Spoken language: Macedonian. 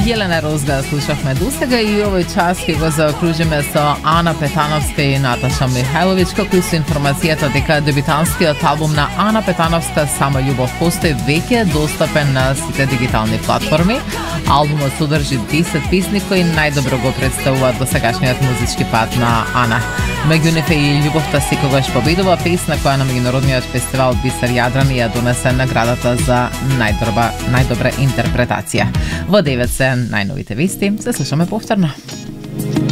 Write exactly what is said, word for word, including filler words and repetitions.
Jelena Rozga slušavме dosega i ovoj час ќе го заокружиме со Ана Петановска и Наташа Михајловичка, кои се информацијата дека дебютантскиот албум на Ана Петановска Само љубов постои веќе достапен на сите дигитални платформи. Албумот содржи десет песни кои најдобро го представуваат досегашниот музички пат на Ана. Меѓу нив е и Љубовта секогаш победува, песна која на меѓународниот фестивал Бисер Јадран ја донесе наградата за најдобра најдобра интерпретација. Во девет се најновите вести, се слушаме повторно.